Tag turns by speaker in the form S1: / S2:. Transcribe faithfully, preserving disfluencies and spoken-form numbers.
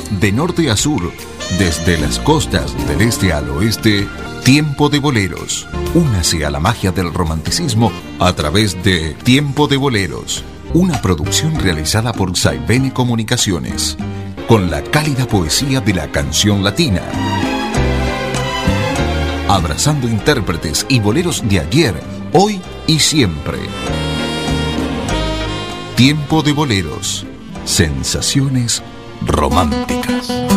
S1: de norte a sur, desde las costas del este al oeste, Tiempo de Boleros. Únase a la magia del romanticismo a través de Tiempo de Boleros, una producción realizada por Saibene Comunicaciones, con la cálida poesía de la canción latina. Abrazando intérpretes y boleros de ayer, hoy y siempre. Tiempo de Boleros. Sensaciones románticas.